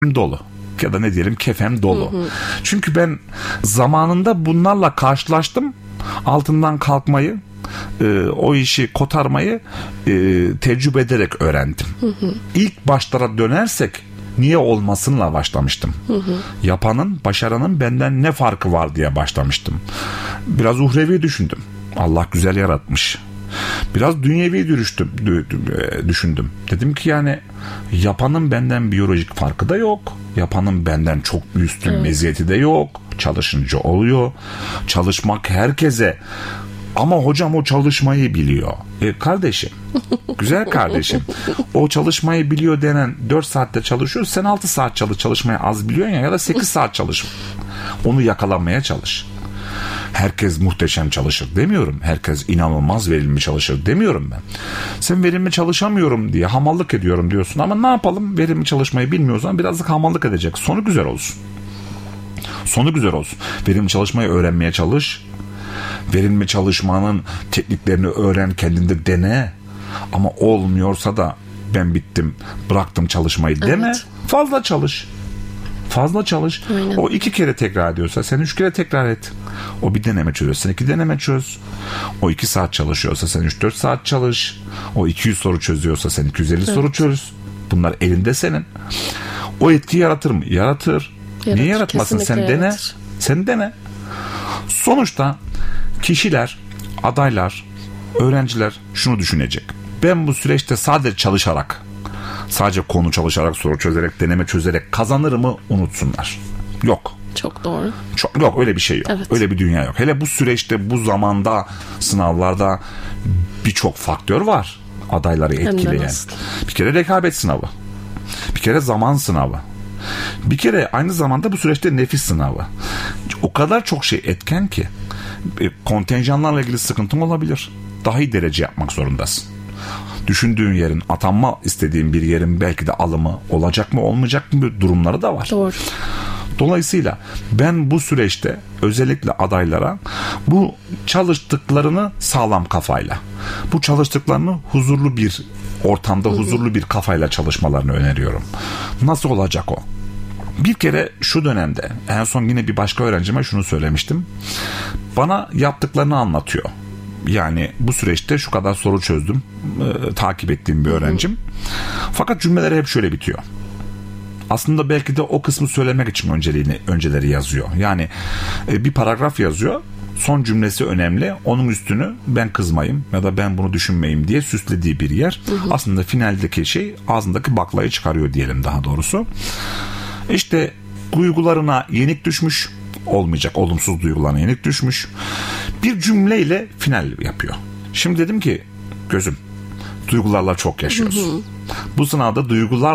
dolu. Ya da ne diyelim, kefem dolu. Çünkü ben zamanında bunlarla karşılaştım. Altından kalkmayı, o işi kotarmayı tecrübe ederek öğrendim. İlk başlara dönersek niye olmasınla başlamıştım. Yapanın, başaranın benden ne farkı var diye başlamıştım. Biraz uhrevi düşündüm. Allah güzel yaratmış. Biraz dünyevi düşündüm. Dedim ki yani yapanın benden biyolojik farkı da yok. Yapanın benden çok üstün meziyeti de yok. Çalışınca oluyor. Çalışmak herkese. Ama hocam o çalışmayı biliyor. Kardeşim, güzel kardeşim. O çalışmayı biliyor denen 4 saatte çalışıyor. Sen 6 saat çalışmayı az biliyorsun ya da 8 saat çalış. Onu yakalamaya çalış. Herkes muhteşem çalışır demiyorum. Herkes inanılmaz verimli çalışır demiyorum ben. Sen verimli çalışamıyorum diye hamallık ediyorum diyorsun ama ne yapalım? Verimli çalışmayı bilmiyorsan birazcık hamallık edecek. Sonu güzel olsun. Sonu güzel olsun. Verimli çalışmayı öğrenmeye çalış. Verimli çalışmanın tekniklerini öğren, kendinde dene. Ama olmuyorsa da ben bittim, bıraktım çalışmayı deme. Evet. Fazla çalış. Fazla çalış. Aynen. O 2 kere tekrar ediyorsa sen 3 kere tekrar et. O bir deneme çözüyorsa sen 2 deneme çöz. O 2 saat çalışıyorsa sen 3-4 saat çalış. O 200 soru çözüyorsa sen 250 soru çöz. Bunlar elinde senin. O etki yaratır mı? Yaratır. Niye yaratmasın? Sen dene. Sen dene. Sonuçta kişiler, adaylar, öğrenciler şunu düşünecek. Ben bu süreçte sadece çalışarak, sadece konu çalışarak, soru çözerek, deneme çözerek kazanır mı unutsunlar. Yok. Çok doğru. Yok, öyle bir şey yok. Evet. Öyle bir dünya yok. Hele bu süreçte, bu zamanda, sınavlarda birçok faktör var adayları etkileyen. Bir kere rekabet sınavı. Bir kere zaman sınavı. Bir kere aynı zamanda bu süreçte nefis sınavı. O kadar çok şey etken ki kontenjanlarla ilgili sıkıntın olabilir. Daha iyi derece yapmak zorundasın. Düşündüğün yerin, atanma istediğin bir yerin belki de alımı olacak mı olmayacak mı durumları da var. Doğru. Dolayısıyla ben bu süreçte özellikle adaylara bu çalıştıklarını sağlam kafayla, bu çalıştıklarını huzurlu bir ortamda, huzurlu bir kafayla çalışmalarını öneriyorum. Nasıl olacak o? Bir kere şu dönemde, en son yine bir başka öğrencime şunu söylemiştim. Bana yaptıklarını anlatıyor. Yani bu süreçte şu kadar soru çözdüm, takip ettiğim bir öğrencim. Fakat cümleleri hep şöyle bitiyor. Aslında belki de o kısmı söylemek için önceleri yazıyor. Yani bir paragraf yazıyor. Son cümlesi önemli. Onun üstünü ben kızmayayım ya da ben bunu düşünmeyeyim diye süslediği bir yer. Aslında finaldeki şey ağzındaki baklayı çıkarıyor diyelim daha doğrusu. İşte duygularına yenik düşmüş. Olmayacak olumsuz duygularına yenik düşmüş. Bir cümleyle final yapıyor. Şimdi dedim ki gözüm, duygularla çok yaşıyorsun. Bu sınava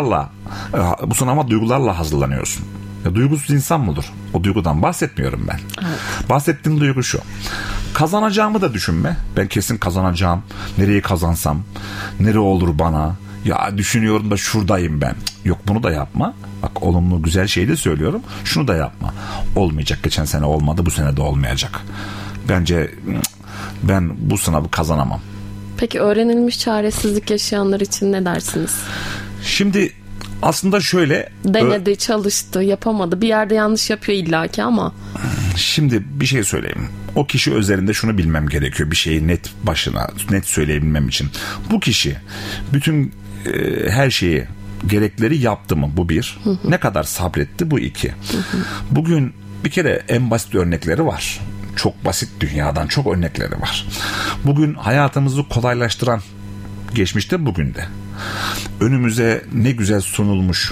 duygularla hazırlanıyorsun. Duygusuz insan mı olur? O duygudan bahsetmiyorum ben. Evet. Bahsettiğim duygu şu. Kazanacağımı da düşünme. Ben kesin kazanacağım. Nereyi kazansam? Nere olur bana? Ya düşünüyorum da şuradayım ben. Yok, bunu da yapma. Bak, olumlu güzel şey de söylüyorum. Şunu da yapma. Olmayacak. Geçen sene olmadı. Bu sene de olmayacak. Bence ben bu sınavı kazanamam. Peki öğrenilmiş çaresizlik yaşayanlar için ne dersiniz? Şimdi aslında şöyle... Denedi, çalıştı, yapamadı. Bir yerde yanlış yapıyor illaki ama... Şimdi bir şey söyleyeyim. O kişi özelinde şunu bilmem gerekiyor. Bir şeyi net söyleyebilmem için. Bu kişi bütün her şeyi, gerekleri yaptı mı? Bu bir. Ne kadar sabretti? Bu iki. Bugün bir kere en basit örnekleri var. Çok basit, dünyadan çok örnekleri var. Bugün hayatımızı kolaylaştıran, geçmişte bugün de önümüze ne güzel sunulmuş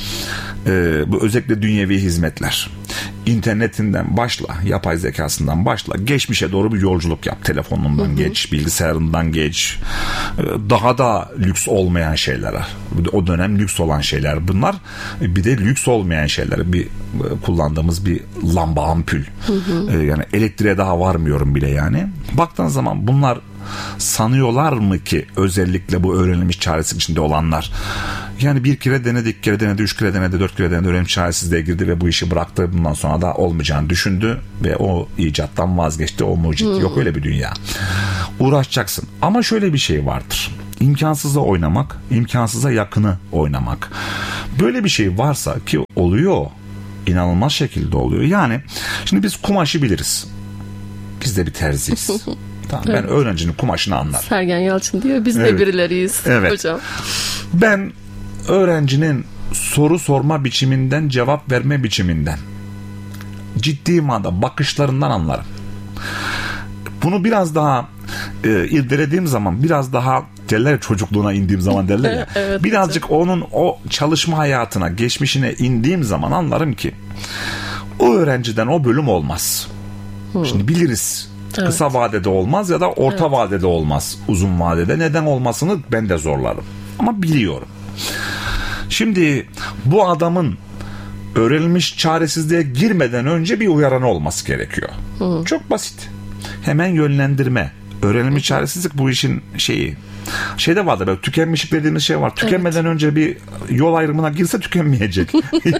bu özellikle dünyevi hizmetler. İnternetinden başla, yapay zekasından başla, geçmişe doğru bir yolculuk yap. Telefonundan geç, bilgisayarından geç. Daha da lüks olmayan şeylere. O dönem lüks olan şeyler bunlar. Bir de lüks olmayan şeyler. Bir kullandığımız bir lamba, ampul. Yani elektriğe daha varmıyorum bile yani. Baktığın zaman bunlar sanıyorlar mı ki özellikle bu öğrenilmiş çaresizlik içinde olanlar, yani bir kere denedi, 2 kere denedi, 3 kere denedi, 4 kere denedi, öğrenilmiş çaresizliğe girdi ve bu işi bıraktı, bundan sonra da olmayacağını düşündü ve o icattan vazgeçti, o mucit. Yok öyle bir dünya. Uğraşacaksın ama şöyle bir şey vardır: İmkansıza oynamak, imkansıza yakını oynamak. Böyle bir şey varsa ki oluyor, inanılmaz şekilde oluyor. Yani şimdi biz kumaşı biliriz. Biz de bir terziyiz. Tamam, ben öğrencinin kumaşını anlarım. Sergen Yalçın diyor, biz de birileriyiz hocam. Ben öğrencinin soru sorma biçiminden, cevap verme biçiminden, ciddi manada bakışlarından anlarım. Bunu biraz daha irdelediğim zaman, biraz daha derler çocukluğuna indiğim zaman derler ya. Evet, birazcık hocam. Onun o çalışma hayatına, geçmişine indiğim zaman anlarım ki o öğrenciden o bölüm olmaz. Şimdi biliriz. Evet. Kısa vadede olmaz ya da orta vadede olmaz. Uzun vadede neden olmasını ben de zorlarım. Ama biliyorum. Şimdi bu adamın öğrenilmiş çaresizliğe girmeden önce bir uyaranı olması gerekiyor. Çok basit. Hemen yönlendirme. Öğrenilmiş çaresizlik bu işin şeyi. Şeyde vardı böyle tükenmişlik dediğimiz şey var. Tükenmeden önce bir yol ayrımına girse tükenmeyecek.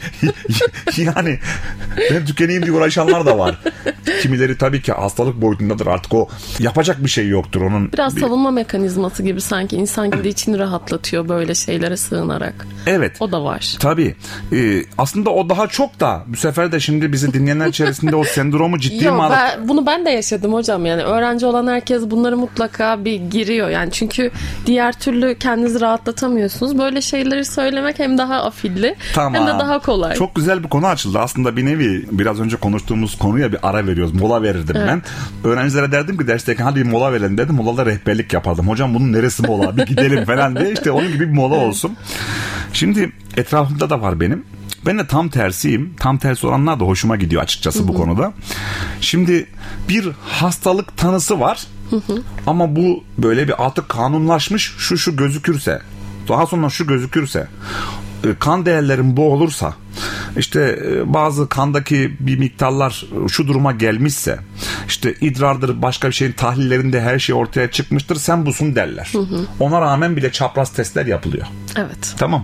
Yani ben tükeneyim diye uğraşanlar da var. Kimileri tabii ki hastalık boyutundadır. Artık o yapacak bir şey yoktur onun. Biraz savunma mekanizması gibi sanki insan kendi içini rahatlatıyor böyle şeylere sığınarak. Evet. O da var. Tabii. Aslında o daha çok da bu sefer de şimdi bizi dinleyenler içerisinde o sendromu ciddi manada. Bunu ben de yaşadım hocam. Yani öğrenci olan herkes bunları mutlaka bir giriyor. Yani çünkü diğer türlü kendinizi rahatlatamıyorsunuz. Böyle şeyleri söylemek hem daha afilli hem de daha kolay. Çok güzel bir konu açıldı. Aslında bir nevi biraz önce konuştuğumuz konuya bir ara veriyoruz. Mola verirdim ben. Öğrencilere derdim ki dersteyken hadi bir mola verelim dedim. Molada rehberlik yapardım. Hocam bunun neresi mola? Bir gidelim falan diye. İşte onun gibi bir mola olsun. Şimdi etrafımda da var benim. Ben de tam tersiyim. Tam tersi olanlar da hoşuma gidiyor açıkçası bu konuda. Şimdi bir hastalık tanısı var. Ama bu böyle bir artık kanunlaşmış şu gözükürse, daha sonra şu gözükürse, kan değerlerin bu olursa, işte bazı kandaki bir miktarlar şu duruma gelmişse, işte idrardır, başka bir şeyin tahlillerinde her şey ortaya çıkmıştır, sen busun derler. Ona rağmen bile çapraz testler yapılıyor. Evet. Tamam.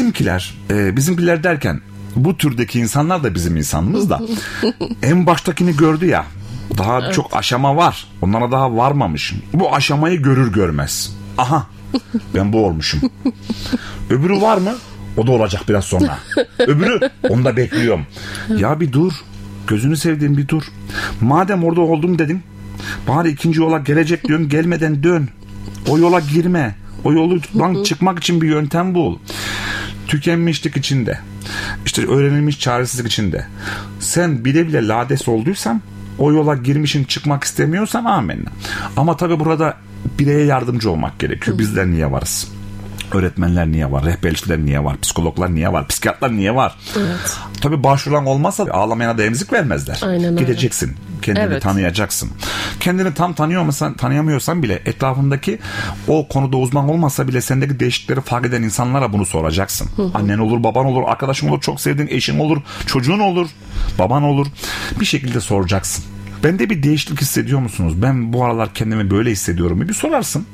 Bizimkiler derken bu türdeki insanlar da bizim insanımız da en baştakini gördü ya. Daha çok aşama var. Onlara daha varmamışım. Bu aşamayı görür görmez. Aha, ben bu olmuşum. Öbürü var mı? O da olacak biraz sonra. Öbürü, onu da bekliyorum. Ya bir dur. Gözünü sevdiğim bir dur. Madem orada oldum dedin, bari ikinci yola gelecek diyorsun, gelmeden dön. O yola girme. O yolu çıkmak için bir yöntem bul. Tükenmişlik içinde, işte öğrenilmiş çaresizlik içinde, sen bile bile lades olduysan, o yola girmişin, çıkmak istemiyorsan amenna. Ama tabii burada bireye yardımcı olmak gerekiyor. Bizler niye varız? Öğretmenler niye var? Rehberlikler niye var? Psikologlar niye var? Psikiyatrlar niye var? Evet. Tabii başvuran olmazsa ağlamayana da emzik vermezler. Aynen öyle. Gideceksin. Kendini tanıyacaksın. Kendini tam tanıyamıyorsan bile etrafındaki o konuda uzman olmasa bile sendeki değişiklikleri fark eden insanlara bunu soracaksın. Annen olur, baban olur, arkadaşın olur, çok sevdiğin eşin olur, çocuğun olur, baban olur. Bir şekilde soracaksın. Bende bir değişiklik hissediyor musunuz? Ben bu aralar kendimi böyle hissediyorum. Bir sorarsın.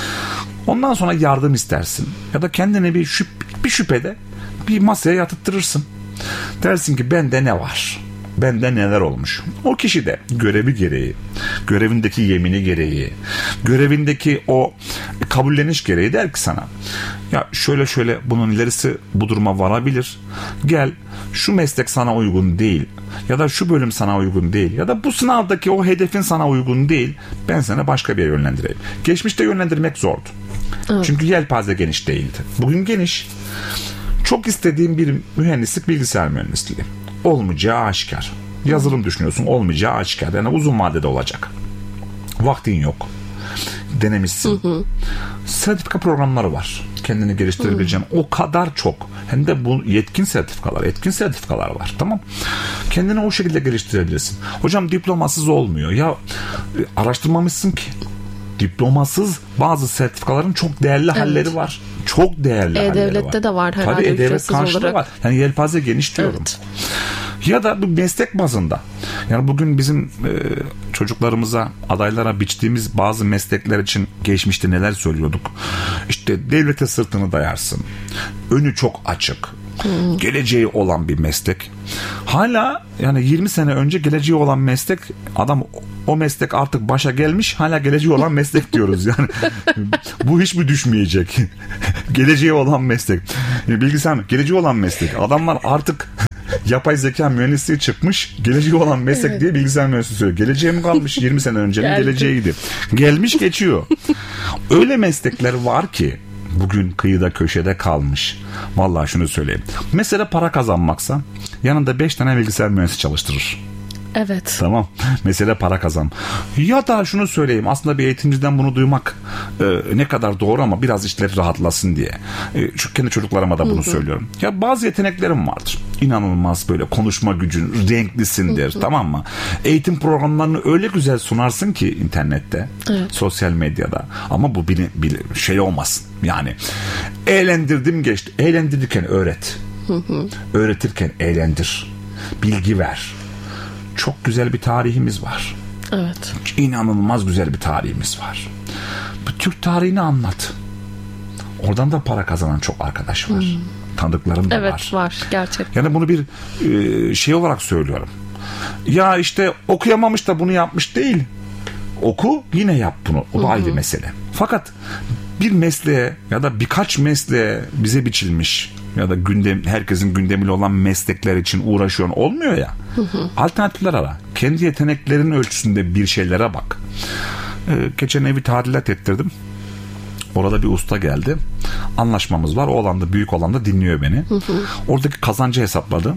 Ondan sonra yardım istersin. Ya da kendine bir şüphede bir masaya yatıttırırsın. Dersin ki bende ne var? Bende neler olmuş? O kişi de görevi gereği, görevindeki yemini gereği, görevindeki o kabulleniş gereği der ki sana, ya şöyle bunun ilerisi bu duruma varabilir. Gel, şu meslek sana uygun değil. Ya da şu bölüm sana uygun değil. Ya da bu sınavdaki o hedefin sana uygun değil. Ben seni başka bir yere yönlendireyim. Geçmişte yönlendirmek zordu. Evet. Çünkü yelpaze geniş değildi. Bugün geniş. Çok istediğim bir mühendislik, bilgisayar mühendisliği. Olmayacağı aşikar. Yazılım düşünüyorsun, olmayacağı aşikar. Yani uzun vadede olacak. Vaktin yok. Denemişsin. Sertifika programları var. Kendini geliştirebileceğin o kadar çok. Hem de bu etkin sertifikalar var. Tamam. Kendini o şekilde geliştirebilirsin. Hocam diplomasız olmuyor. Ya araştırmamışsın ki. Diplomasız bazı sertifikaların çok değerli halleri var. Çok değerli halleri var. E-Devlet'te de var herhalde. Tabii E-Devlet karşılığı var. Yani yelpaze geniş diyorum. Evet. Ya da bu meslek bazında. Yani bugün bizim çocuklarımıza, adaylara biçtiğimiz bazı meslekler için geçmişte neler söylüyorduk. İşte devlete sırtını dayarsın. Önü çok açık. Geleceği olan bir meslek. Hala yani 20 sene önce geleceği olan meslek, adam o meslek artık başa gelmiş, hala geleceği olan meslek diyoruz yani. Bu hiç mi düşmeyecek? Geleceği olan meslek. Bilgisayar geleceği olan meslek. Adamlar artık yapay zeka mühendisliği çıkmış. Geleceği olan meslek diye bilgisayar mühendisliği söylüyor. Geleceğe mi kalmış? 20 sene öncenin geleceğiydi. Gelmiş geçiyor. Öyle meslekler var ki bugün kıyıda köşede kalmış. Vallahi şunu söyleyeyim. Mesela para kazanmaksa yanında 5 tane bilgisayar mühendisi çalıştırır. Evet. Tamam. Mesele para kazan. Ya da şunu söyleyeyim. Aslında bir eğitimciden bunu duymak ne kadar doğru ama biraz işleri rahatlasın diye. Kendi çocuklarıma da bunu söylüyorum. Ya bazı yeteneklerim vardır. İnanılmaz böyle konuşma gücün, renklisindir. Tamam mı? Eğitim programlarını öyle güzel sunarsın ki internette, sosyal medyada. Ama bu şey olmasın. Yani eğlendirdim geçti. Eğlendirirken öğret. Öğretirken eğlendir. Bilgi ver. Çok güzel bir tarihimiz var. Evet. İnanılmaz güzel bir tarihimiz var. Bu Türk tarihini anlat. Oradan da para kazanan çok arkadaş var. Tanıdıklarım da var. Evet var gerçekten. Yani bunu bir şey olarak söylüyorum. Ya işte okuyamamış da bunu yapmış değil. Oku yine yap bunu. O da ayrı mesele. Fakat bir mesleğe ya da birkaç mesleğe bize biçilmiş ya da herkesin gündemiyle olan meslekler için uğraşıyorsun olmuyor ya. Alternatifler ara. Kendi yeteneklerin ölçüsünde bir şeylere bak. Geçen evi tadilat ettirdim. Orada bir usta geldi. Anlaşmamız var. O alanda, büyük olanda dinliyor beni. Oradaki kazancı hesapladı.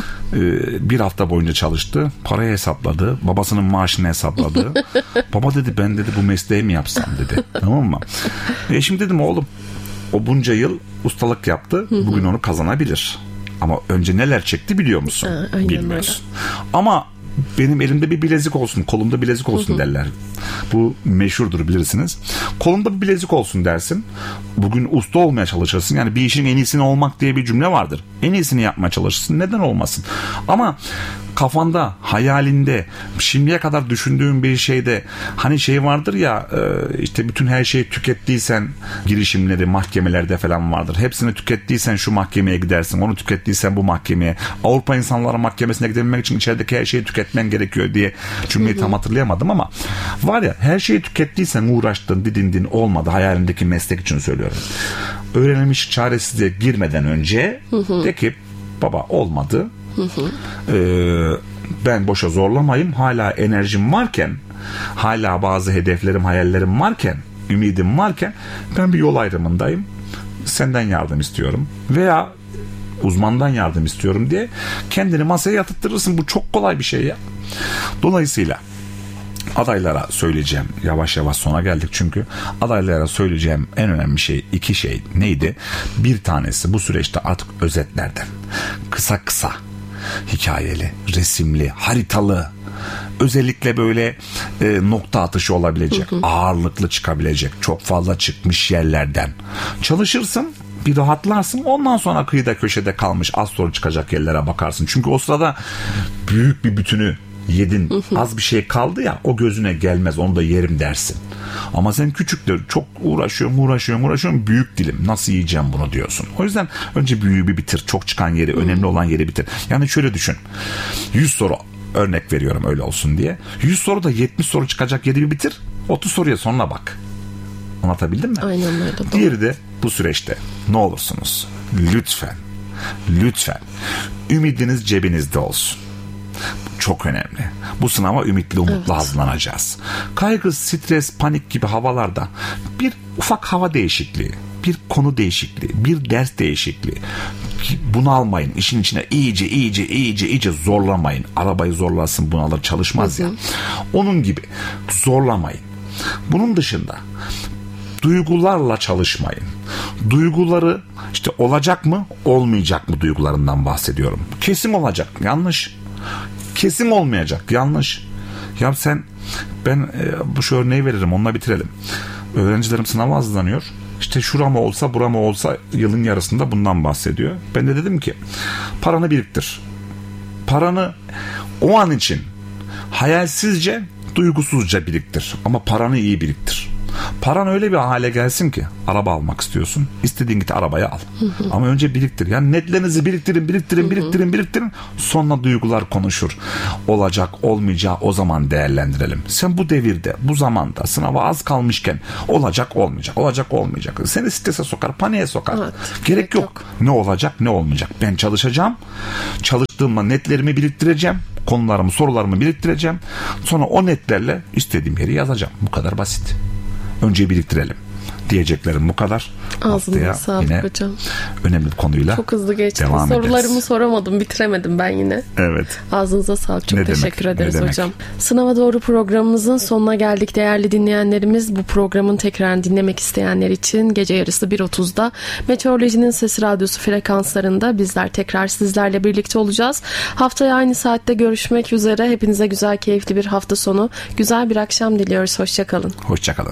Bir hafta boyunca çalıştı. Parayı hesapladı. Babasının maaşını hesapladı. Baba dedi, ben dedi bu mesleği mi yapsam dedi. Tamam mı? Şimdi dedim oğlum, o bunca yıl ustalık yaptı. Bugün onu kazanabilir. Ama önce neler çekti biliyor musun? Bilmiyorsun. Ama benim elimde bir bilezik olsun, kolumda bilezik olsun derler. Bu meşhurdur, bilirsiniz. Kolumda bir bilezik olsun dersin. Bugün usta olmaya çalışırsın. Yani bir işin en iyisini olmak diye bir cümle vardır. En iyisini yapmaya çalışırsın. Neden olmasın? Ama kafanda, hayalinde, şimdiye kadar düşündüğün bir şeyde hani şey vardır ya, işte bütün her şeyi tükettiysen, girişimleri mahkemelerde falan vardır. Hepsini tükettiysen şu mahkemeye gidersin. Onu tükettiysen bu mahkemeye. Avrupa İnsanları Mahkemesi'ne gidebilmek için içerideki her şeyi tüketmen gerekiyor diye cümleyi tam hatırlayamadım ama var ya, her şeyi tükettiysen, uğraştın, didindin, olmadı, hayalindeki meslek için söylüyorum. Öğrenilmiş çaresizliğe girmeden önce de ki baba olmadı. Ben boşa zorlamayayım. Hala enerjim varken, hala bazı hedeflerim, hayallerim varken, ümidim varken ben bir yol ayrımındayım. Senden yardım istiyorum veya uzmandan yardım istiyorum diye kendini masaya yatırtırsın. Bu çok kolay bir şey ya. Dolayısıyla adaylara söyleyeceğim, yavaş yavaş sona geldik çünkü adaylara söyleyeceğim en önemli şey, 2 şey neydi? Bir tanesi, bu süreçte artık özetlerden kısa kısa, hikayeli, resimli, haritalı, özellikle böyle nokta atışı olabilecek, ağırlıklı çıkabilecek, çok fazla çıkmış yerlerden çalışırsın, bir rahatlarsın, ondan sonra kıyıda köşede kalmış az sonra çıkacak yerlere bakarsın. Çünkü o sırada büyük bir bütünü yedin, az bir şey kaldı ya, o gözüne gelmez, onu da yerim dersin. Ama sen küçükler, çok uğraşıyorum, büyük dilim, nasıl yiyeceğim bunu diyorsun. O yüzden önce büyüğü bir bitir, çok çıkan yeri, önemli olan yeri bitir. Yani şöyle düşün, 100 soru örnek veriyorum öyle olsun diye, 100 soruda 70 soru çıkacak yeri bir bitir, 30 soruya sonra bak. Anlatabildim mi? Aynen öyle. Diğeri de bu süreçte ne olursunuz lütfen ümidiniz cebinizde olsun. Çok önemli. Bu sınava ümitli, umutlu hazırlanacağız. Kaygı, stres, panik gibi havalarda bir ufak hava değişikliği, bir konu değişikliği, bir ders değişikliği. Bunalmayın. İşin içine iyice zorlamayın. Arabayı zorlarsın, bunalır, çalışmaz ya. Onun gibi zorlamayın. Bunun dışında duygularla çalışmayın. Duyguları işte olacak mı, olmayacak mı duygularından bahsediyorum. Kesin olacak, yanlış. Kesin olmayacak, yanlış. Ya ben şu örneği veririm, onunla bitirelim. Öğrencilerim sınava hazırlanıyor. İşte şurama olsa, burama olsa yılın yarısında bundan bahsediyor. Ben de dedim ki paranı biriktir. Paranı o an için hayalsizce, duygusuzca biriktir. Ama paranı iyi biriktir. Paran öyle bir hale gelsin ki araba almak istiyorsun. İstediğin git arabayı al. Ama önce biriktir. Yani netlerinizi biriktirin. Sonra duygular konuşur. Olacak, olmayacağı o zaman değerlendirelim. Sen bu devirde, bu zamanda sınava az kalmışken olacak, olmayacak. Seni strese sokar, paniğe sokar. Evet, gerek yok. Ne olacak, ne olmayacak. Ben çalışacağım. Çalıştığımda netlerimi biriktireceğim. Konularımı, sorularımı biriktireceğim. Sonra o netlerle istediğim yeri yazacağım. Bu kadar basit. Önce biriktirelim. Diyeceklerim bu kadar. Ağzına sağlık hocam. Önemli bir konuyla çok hızlı geçti. Devam Sorularımı ederiz. soramadım, bitiremedim ben yine. Evet. Ağzınıza sağlık. Çok teşekkür ederiz demek. hocam. Sınava Doğru programımızın sonuna geldik değerli dinleyenlerimiz. Bu programın tekrarını dinlemek isteyenler için gece yarısı 1.30'da Meteorolojinin Sesi Radyosu frekanslarında bizler tekrar sizlerle birlikte olacağız. Haftaya aynı saatte görüşmek üzere. Hepinize güzel, keyifli bir hafta sonu, güzel bir akşam diliyoruz. Hoşçakalın. Hoşçakalın.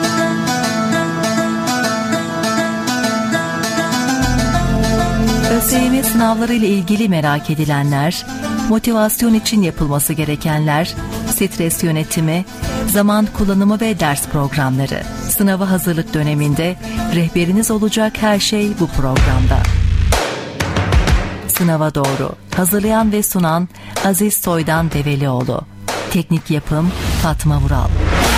ÖSYM sınavları ile ilgili merak edilenler, motivasyon için yapılması gerekenler, stres yönetimi, zaman kullanımı ve ders programları. Sınava hazırlık döneminde rehberiniz olacak her şey bu programda. Sınava Doğru. Hazırlayan ve sunan Aziz Soydan Develioğlu. Teknik yapım Fatma Vural.